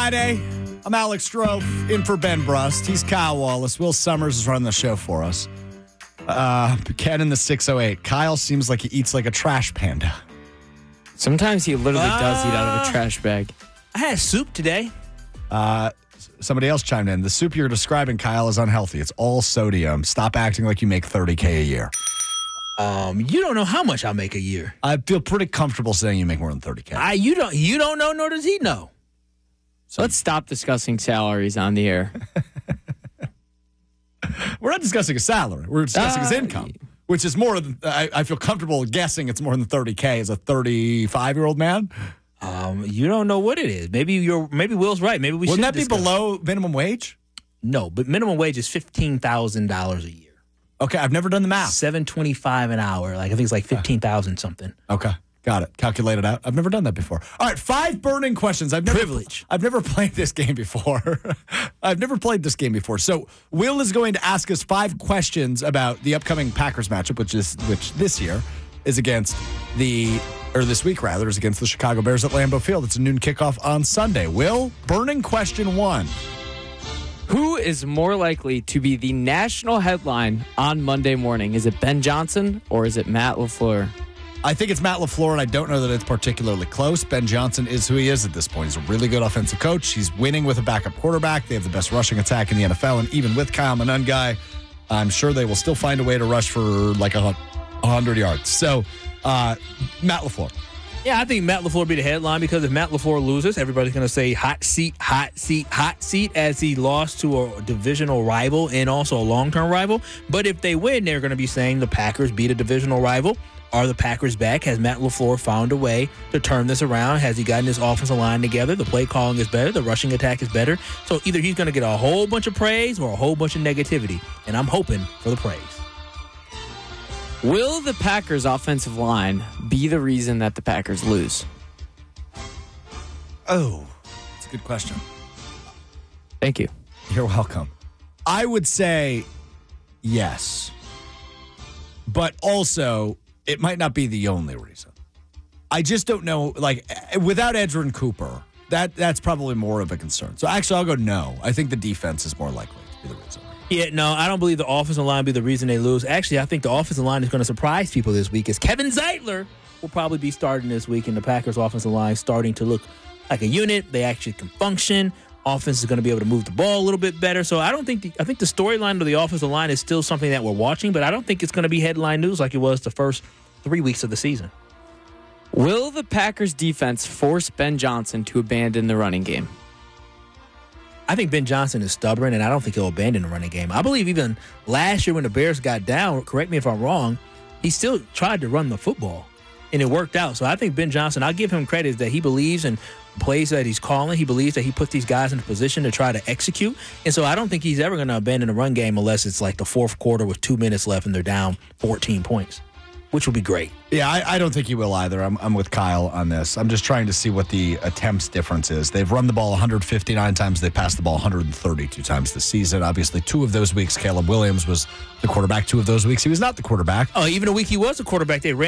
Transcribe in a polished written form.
Friday. I'm Alex Strofe, in for Ben Brust. He's Kyle Wallace. Will Summers is running the show for us. Ken in the 608. Kyle seems like he eats like a trash panda. Sometimes he literally does eat out of a trash bag. I had soup today. Somebody else chimed in. The soup you're describing, Kyle, is unhealthy. It's all sodium. Stop acting like you make $30K a year. You don't know how much I make a year. I feel pretty comfortable saying you make more than $30K. You don't know, nor does he know. So let's stop discussing salaries on the air. We're not discussing his salary. We're discussing his income, which is more than, I feel comfortable guessing it's more than $30K as a 35-year-old man. You don't know what it is. Maybe Will's right. Maybe we should. Wouldn't that be below minimum wage? No, but minimum wage is $15,000 a year. Okay, I've never done the math. $7.25 an hour. I think it's like 15,000 something. Okay, got it. Calculate it out. I've never done that before. All right, 5 burning questions. I've never played this game before. So Will is going to ask us 5 questions about the upcoming Packers matchup, which this year is against this week is against the Chicago Bears at Lambeau Field. It's a noon kickoff on Sunday. Will, burning question 1. Who is more likely to be the national headline on Monday morning? Is it Ben Johnson or is it Matt LaFleur? I think it's Matt LaFleur, and I don't know that it's particularly close. Ben Johnson is who he is at this point. He's a really good offensive coach. He's winning with a backup quarterback. They have the best rushing attack in the NFL, and even with Kyle Monangai, I'm sure they will still find a way to rush for like 100 yards. So, Matt LaFleur. Yeah, I think Matt LaFleur will be the headline because if Matt LaFleur loses, everybody's going to say hot seat, hot seat, hot seat as he lost to a divisional rival and also a long-term rival. But if they win, they're going to be saying the Packers beat a divisional rival. Are the Packers back? Has Matt LaFleur found a way to turn this around? Has he gotten his offensive line together? The play calling is better. The rushing attack is better. So either he's going to get a whole bunch of praise or a whole bunch of negativity. And I'm hoping for the praise. Will the Packers' offensive line be the reason that the Packers lose? Oh, that's a good question. Thank you. You're welcome. I would say yes. But also, it might not be the only reason. I just don't know. Like, without Edgerrin Cooper, that's probably more of a concern. So actually, I'll go no. I think the defense is more likely to be the reason. Yeah, no, I don't believe the offensive line will be the reason they lose. Actually, I think the offensive line is going to surprise people this week as Kevin Zeitler will probably be starting this week, and the Packers' offensive line starting to look like a unit. They actually can function. Offense is going to be able to move the ball a little bit better. So I think the storyline of the offensive line is still something that we're watching, but I don't think it's going to be headline news like it was the first 3 weeks of the season. Will the Packers defense force Ben Johnson to abandon the running game? I think Ben Johnson is stubborn, and I don't think he'll abandon the running game. I believe even last year when the Bears got down, correct me if I'm wrong, he still tried to run the football, and it worked out. So I think Ben Johnson, I'll give him credit that he believes in plays that he's calling. He believes that he puts these guys in a position to try to execute. And so I don't think he's ever going to abandon the run game unless it's like the fourth quarter with 2 minutes left and they're down 14 points. Which would be great. Yeah, I don't think he will either. I'm with Kyle on this. I'm just trying to see what the attempts difference is. They've run the ball 159 times. They passed the ball 132 times this season. Obviously, 2 of those weeks, Caleb Williams was the quarterback. 2 of those weeks, he was not the quarterback. Oh, even a week he was the quarterback, they ran